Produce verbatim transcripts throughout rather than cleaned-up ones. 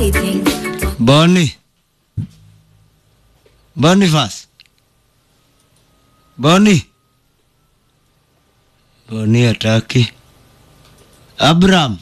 Bonnie. Boniface. Bonnie. Bonnie ataki. Abraham.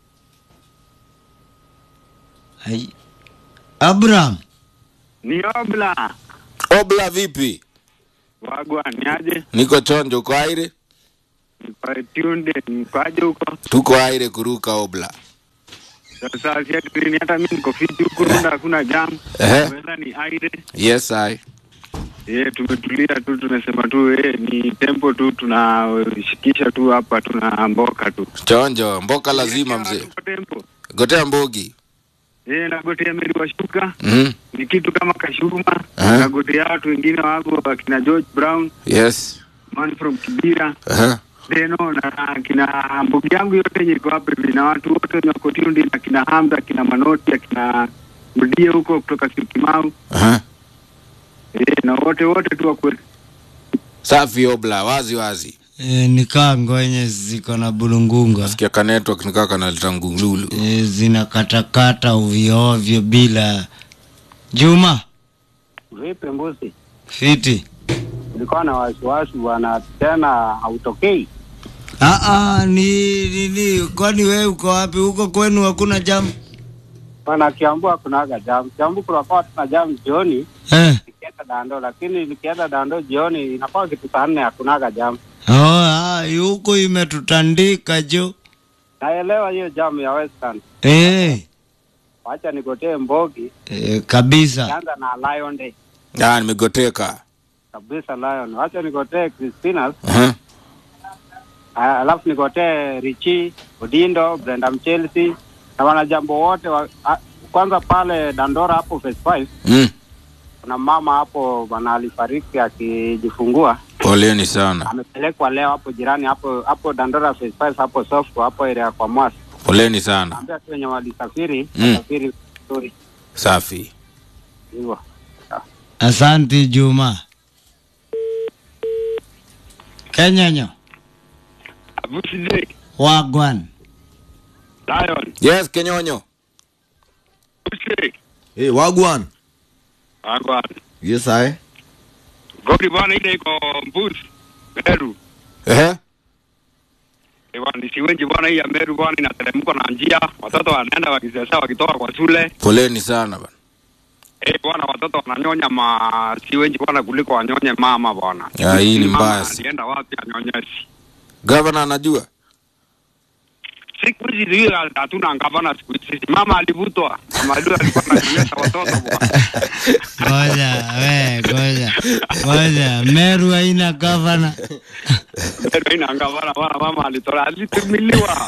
Hai. Abraham. Ni Obla. Obla vipi? Wagwa ni aje? Niko chonjo kwa aire. Niko tunde nikaje huko. Tuko aire kuruka Obla. Sasa sia green hata mimi niko fit huko ndio hakuna jam. Eh. Weather ni aire. Yes I. Eh, tumetulia tu tunasema tu eh ni tempo tu tunashikisha tu hapa tuna mboka tu. Chonjo, mboka lazima mzee. Tempo. Gotea mbogi. Eh, na gotea meli washuka. Mhm. Ni kitu kama kashuma. Uh-huh. Na gotea watu wengine wako akina George Brown. Yes. Man from Kibira. Aha. Deno na kina mbugi yangu yote nyiko hapo na watu wote wako Tundi na kina Hamza, kina Manoti, kina Mudie huko kutoka Kimau. Aha. Eh, na wote wote tu wako. Safi Obla, wazi wazi. E, nikaa ngwenye ziko na bulungunga. Sikia ka network nikaa kana litangululu. E, zina katakata ovyo ovyo bila. Juma. Vipi mbusi? Fiti. Nilikuwa na wasiwasi bwana tena hautokei. Ah ah ni ni, ni kwani wewe uko wapi? Huko kwenu hakuna jam? Bwana Kiambu hakunaga jam. Kiambu kulikuwa tuna jam jioni. Eh. Nikienda Dando lakini nikienda Dando jioni inakuwa kitu saa nne hakunaga jam. Oh, ah, huko imetutandika jo. Naelewa hiyo jam ya Western. Eh. Acha nigotee mbogi. Eh, kabisa. Kianza na Lion Day. Ah, nimegoteka. Kabisa Lion. Acha nigotee Christina. Aha. Alafu nigotee Richie, Odindo, Brenda Chelsea na wanajambo wote wa, a, kwanza pale Dandora hapo phase five. Mm. Kuna mama hapo bwana alifariki akijifungua. Poleni sana. Amepelekwa leo hapo jirani hapo hapo Dandora phase five hapo Sofco hapo area kwa Mwasi. Poleni sana. Ambia tu wenye walisafiri, Mm. safiri vizuri. Safi. Hivyo. Asante Juma. Kenyonyo. Abuside. Wagwan. Lion. Yes, Kenyonyo. Abuside. Hey, Wagwan. Wagwa. Yes, I. Gori bwana ile iko Mbuzi. Meru. Eh? Ewa nisiwenji bwana hii ya Meru bwana inateremka na njia. Watoto wanaenda wakisesa wakitoka kwa shule. Poleni sana bwana. Eh bwana watoto wananyonya ma siwenji bwana kuliko wanyonye mama bwana. Ya hii ni mbaya. Alienda wapi anyonyesi? Governor anajua? Siku hizi hiyo hatuna gavana siku hizi. Mama alivutwa. Mama alikuwa ananyonyesha watoto bwana. Goja, we, goja. Goja, Meru haina gavana. Meru haina gavana bwana mama alitoa alitumiliwa.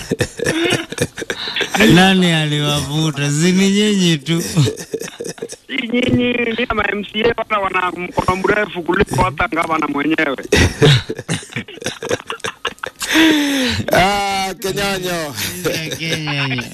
Nani aliwavuta? Zini nyinyi tu. Nyinyi ni kama M C A bwana wana mkono mrefu kuliko hata gavana mwenyewe. Ah, Kenyonyo. Kenyonyo.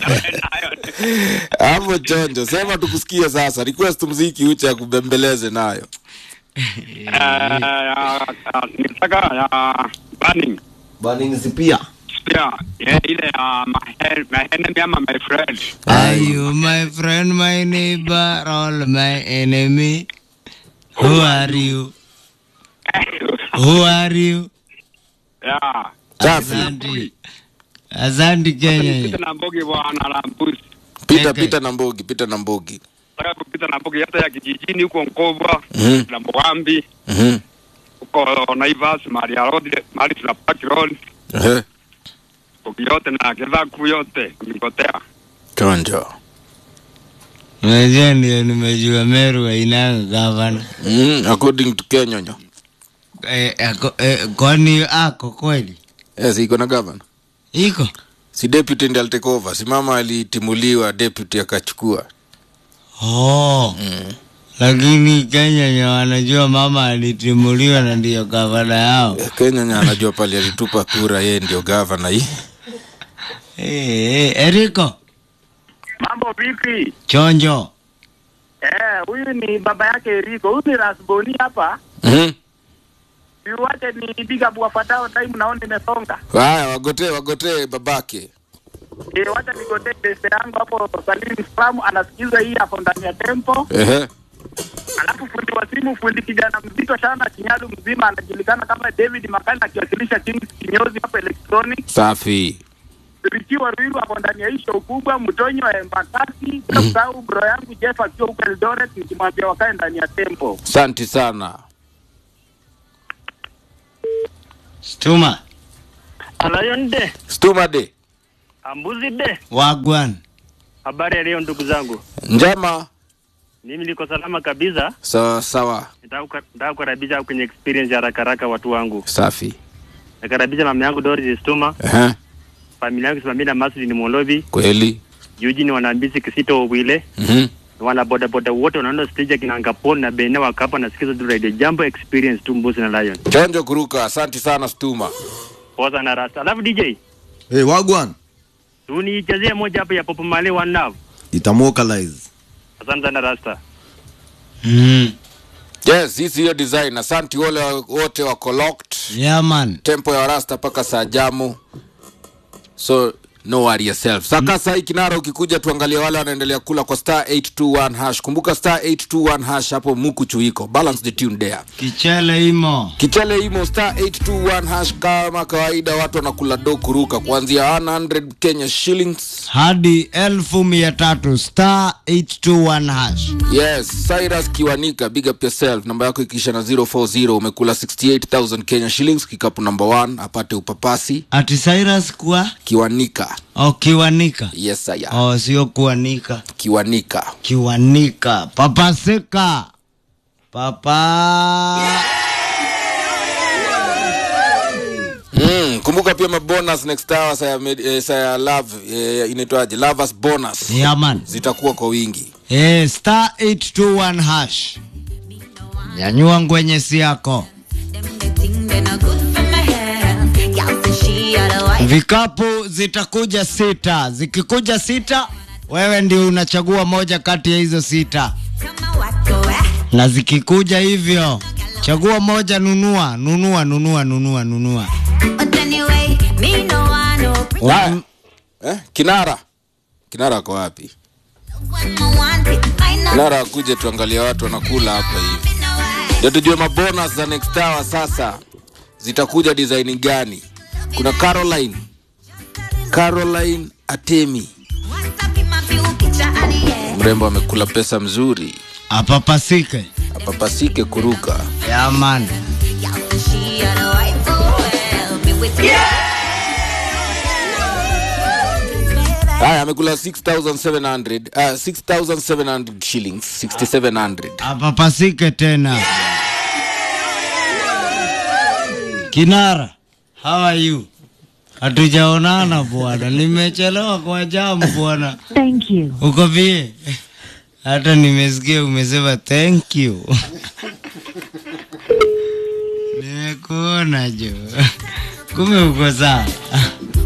Hapo chonjo, sema tukusikie sasa. Request muziki uche ya kubembeleze nayo. Eh, nitaka ya Burning. Burning Zipia. Pia yeah, ile ya my enemy ama my friend. Are you my friend, my neighbor, all my enemy? Who are you? Who are you? Yeah. Asante. Asante Kenya. Pita na mbogi bwana la Mbuzi. Pita pita na mbogi, pita na mbogi. Nataka kupita na mbogi hata ya kijijini huko Nkobwa, Mhm. na Mwambi, Mhm. huko Naivas, Maria Road, Maria na Park Road. Eh. Mbogi yote na Kevaku yote nikotea. Chonjo. Unajua ndio nimejua Meru haina gavana. Mm, according to Kenyonyo. Eh, ako, eh, kwani ako kweli? Yes, iko na governor. Iko? Si deputy ndiye alitake over. Si mama alitimuliwa, deputy akachukua. Oh. Mm. Lakini Kenya nyo wanajua mama alitimuliwa na ndio gavana yao. Kenya nyo anajua pale alitupa kura yeye ndio gavana hii. Eh, eh, Eriko. Mambo vipi? Chonjo. Eh, huyu ni baba yake Eriko. Huyu ni Rasboni hapa. Mhm. Niwache ni big up wafuatao time naona nimesonga. Haya, wagotee wagotee babake. Eh, wacha nigotee pesa yangu hapo Salim Spam anasikiza hii hapo ndani ya tempo. Ehe. Alafu fundi wa simu, fundi kijana mzito sana Kinyalu mzima anajulikana kama David Makani akiwakilisha Kings Kinyozi hapo Electronic. Safi. Richiwa Ruiru hapo ndani ya isho kubwa, Mtonyo wa Embakasi, mm. Kusau bro yangu Jeff akiwa huko Eldoret nikimwambia wakae ndani ya tempo. Asante sana. Stuma. Alayon de. Stuma de. Ambuzi de. Wagwan. Habari ya leo ndugu zangu. Njema. Mimi niko salama kabisa. Sawa sawa. Nataka kukaribisha kwenye experience ya haraka haraka watu wangu. Safi. Nakaribisha mama yangu Doris Stuma. Eh. Familia yangu Samina Masli ni Molobi. Kweli. Eugene wanaambisi Kisito Wile. Mhm. Wana boda boda wote wanaenda stage kina Ngapon na Bene wakapa na sikiza tu radio Jambo experience tu Mbuzi na Lion. Chonjo kuruka, asante sana Stuma. Poza na Rasta. Alafu D J. Hey, Wagwan. Tunichezea moja hapa ya Pop Male One Love. Itamokalize. Asante sana Rasta. Mm. Yes, hisi hiyo design. Asante wale wote wako locked. Yeah man. Tempo ya Rasta paka saa jamu. So no worry yourself. Saka saa hii Kinara ukikuja tuangalie wale wanaendelea kula kwa star eight two one hash. Kumbuka star eight two one hash hapo muku chuiko. Balance the tune there. Kichele imo. Kichele imo star eight two one hash kama kawaida watu wanakula do kuruka kuanzia one hundred Kenya shillings hadi elfu mia tatu star eight two one hash. Yes, Cyrus Kiwanika, big up yourself. Namba yako ikisha na zero four zero, umekula sixty-eight thousand Kenya shillings, kikapu number one, apate upapasi. Ati Cyrus kwa? Kiwanika. Oh, Kiwanika. Yes, saya. Oh, sio Kuanika. Kiwanika. Kiwanika. Papasika. Papa. Mm, kumbuka pia mabonus next hour saya, eh, saya love, eh, inaitwaje? Lovers bonus. Yeah man. Zitakuwa kwa wingi. Eh, star eight two one hash. Nyanyua ngwenyesi yako. Vikapu zitakuja sita. Zikikuja sita, wewe ndio unachagua moja kati ya hizo sita. Na zikikuja hivyo, chagua moja, nunua, nunua, nunua, nunua, nunua. Wa, eh, Kinara. Kinara kwa wapi? Kinara akuje tuangalie watu wanakula hapa hivi. Ndio tujue mabonus za next hour sasa. Zitakuja design gani? Kuna Caroline. Caroline Atemi. Mrembo amekula pesa mzuri. Apapasike. Apapasike kuruka. Yeah man. Haya amekula six thousand seven hundred, uh, six thousand seven hundred shillings, sixty-seven hundred. Apapasike tena. Kinara, how are you? Hatujaonana bwana, nimechelewa kwa jamu bwana. Thank you. Uko vie? Hata nimesikia umesema thank you. Nimekuona jo. Kumbe uko sawa.